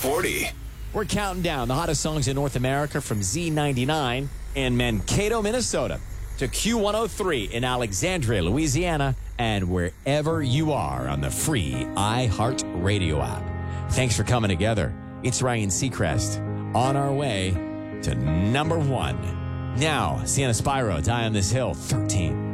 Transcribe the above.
40. We're counting down the hottest songs in North America from Z99 in Mankato, Minnesota to Q103 in Alexandria, Louisiana, and wherever you are on the free iHeartRadio app. Thanks for coming together. It's Ryan Seacrest on our way to number one. Now, Sienna Spyro, Die on This Hill, 13.